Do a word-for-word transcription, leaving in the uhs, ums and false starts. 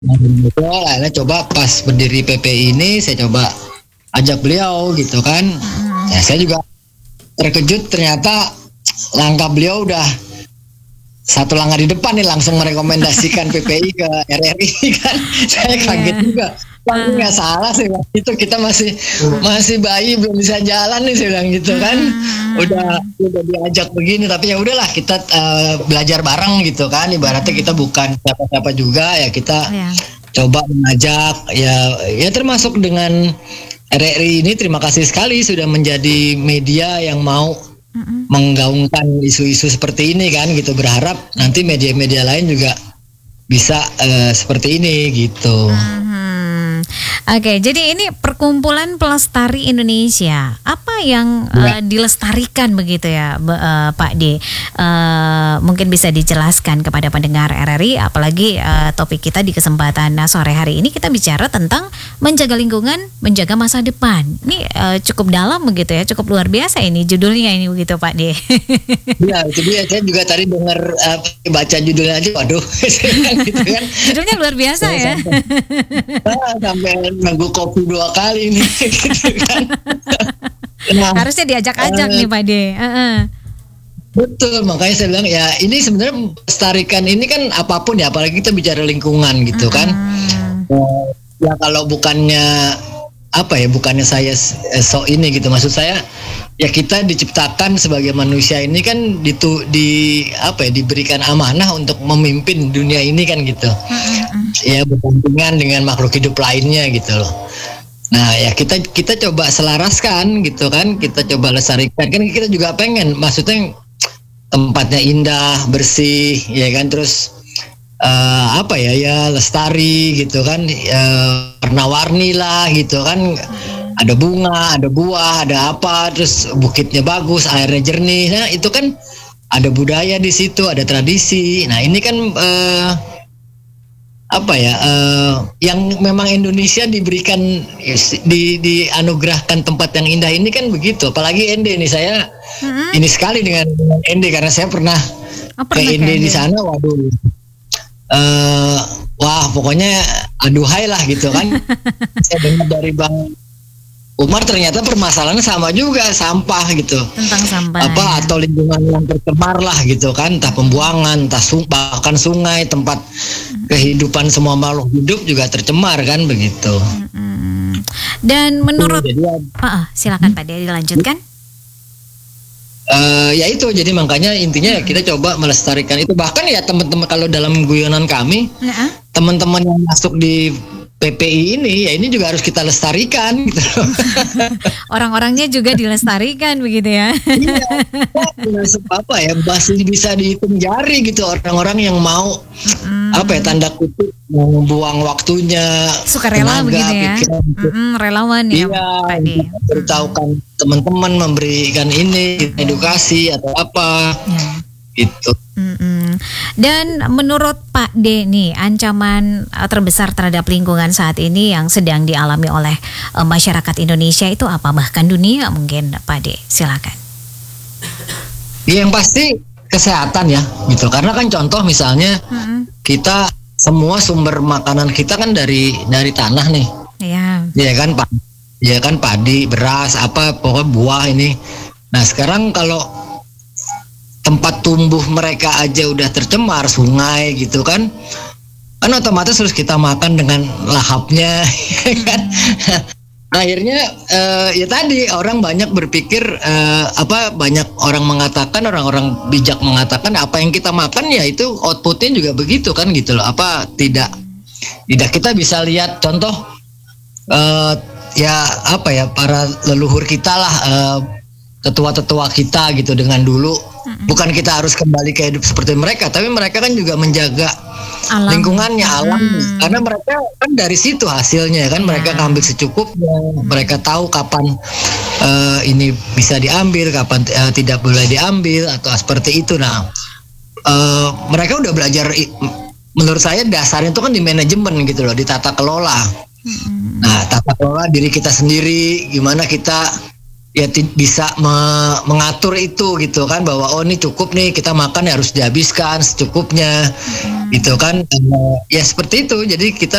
Betul, akhirnya coba pas berdiri P P I ini saya coba ajak beliau gitu kan. Ya saya juga terkejut ternyata langkah beliau udah satu langkah di depan nih langsung merekomendasikan P P I ke R R I kan. Saya kaget Iya. juga. Wah, ini nggak salah sih waktu itu kita masih masih bayi belum bisa jalan nih saya bilang gitu kan. Udah udah diajak begini tapi ya udahlah kita uh, belajar bareng gitu kan. Ibaratnya kita bukan siapa-siapa juga ya kita Iya. coba mengajak ya ya termasuk dengan R R I ini terima kasih sekali sudah menjadi media yang mau Mm-mm. menggaungkan isu-isu seperti ini kan gitu, berharap nanti media-media lain juga bisa eh, seperti ini gitu. Mhm. Oke, jadi ini perkumpulan pelestari Indonesia. Apa yang Ya. eh, dilestarikan begitu ya, Be- eh, Pak D? Eh, mungkin bisa dijelaskan kepada pendengar R R I, apalagi eh, topik kita di kesempatan sore hari ini kita bicara tentang menjaga lingkungan, menjaga masa depan. Ini eh, cukup dalam begitu ya, cukup luar biasa ini judulnya ini begitu Pak D. Ya, itu dia saya juga tadi dengar eh, baca judulnya aja, waduh, saya bilang gitu kan. Judulnya luar biasa ya. Ah, sampai nunggu kopi dua kali nih, gitu kan. Nah, Harusnya diajak-ajak eh, nih Pak D. Heeh. betul, makanya saya bilang ya ini sebenarnya melestarikan ini kan apapun ya, apalagi kita bicara lingkungan gitu kan. Mm-mm. Eh, ya kalau bukannya apa ya, bukannya saya eh, sok ini gitu, maksud saya ya kita diciptakan sebagai manusia ini kan ditu, di apa ya diberikan amanah untuk memimpin dunia ini kan gitu. Mm-mm. Ya berdampingan dengan makhluk hidup lainnya gitu loh. Nah ya kita kita coba selaraskan gitu kan, kita coba lestarikan kan, kita juga pengen maksudnya tempatnya indah, bersih ya kan, terus eh, apa ya ya lestari gitu kan, eh, warna-warni lah gitu kan, ada bunga, ada buah, ada apa, terus bukitnya bagus, airnya jernih. Nah itu kan ada budaya di situ, ada tradisi. Nah ini kan eh, apa ya eh, yang memang Indonesia diberikan di dianugerahkan tempat yang indah ini kan begitu. Apalagi Ende nih, saya Mm-mm. ini sekali dengan, dengan Ende karena saya pernah Oh, ke pernah ke Ende di Ende? sana. Waduh, eh wah pokoknya aduhai lah gitu kan. Saya dengar dari Bang Umar ternyata permasalahannya sama juga, sampah gitu. Tentang sampah. Apa atau lingkungan yang tercemar lah gitu kan, entah pembuangan, entah sung, bahkan sungai, tempat kehidupan semua makhluk hidup juga tercemar kan begitu. Mm-mm. Dan menurut Jadi ya, Ah, ah, silakan Pak D dilanjutkan. eh, ya itu jadi makanya intinya ya kita coba melestarikan itu. Bahkan ya teman-teman kalau dalam guyonan kami, Nah, teman-teman yang masuk di P P I ini ya ini juga harus kita lestarikan gitu loh. orang-orangnya juga dilestarikan begitu ya. Iya, masuk apa ya, masih bisa dihitung jari gitu orang-orang yang mau Mm-mm. apa ya tanda kutip membuang waktunya, Sukarela tenaga, begitu ya. pikiran untuk Mm-mm, relawan ya iya, Pak D. untuk memberitahukan teman-teman, memberikan ini edukasi atau apa Ya. gitu. Mm-mm. Dan menurut Pak D nih, ancaman uh, terbesar terhadap lingkungan saat ini yang sedang dialami oleh uh, masyarakat Indonesia itu apa? Bahkan dunia mungkin, Pak D. Silakan. Ya, yang pasti kesehatan ya gitu. Karena kan contoh misalnya Mm-mm. kita semua sumber makanan kita kan dari dari tanah nih. Ya. Ya kan Pak. Ya kan padi, beras, apa pokoknya buah ini. Nah, sekarang kalau tempat tumbuh mereka aja udah tercemar, sungai gitu kan, kan otomatis harus kita makan dengan lahapnya, ya kan. Akhirnya eh, ya tadi orang banyak berpikir eh, apa banyak orang mengatakan, orang-orang bijak mengatakan apa yang kita makan ya itu outputnya juga begitu kan gitu loh. Apa tidak tidak kita bisa lihat contoh eh, ya apa ya para leluhur kita lah, eh, tetua-tetua kita gitu dengan dulu. Bukan kita harus kembali ke hidup seperti mereka, tapi mereka kan juga menjaga Alam. lingkungannya, alam, Hmm. karena mereka kan dari situ hasilnya kan, mereka Ya. ngambil secukupnya, mereka tahu kapan eh, ini bisa diambil, kapan eh, tidak boleh diambil atau seperti itu. Nah, eh, mereka udah belajar, i- menurut saya dasarnya itu kan di manajemen gitu loh, di tata kelola. Mm-mm. Nah, tata kelola diri kita sendiri, gimana kita ya ti- bisa me- mengatur itu gitu kan, bahwa oh ini cukup nih kita makan ya harus dihabiskan secukupnya gitu kan. Eh, ya seperti itu, jadi kita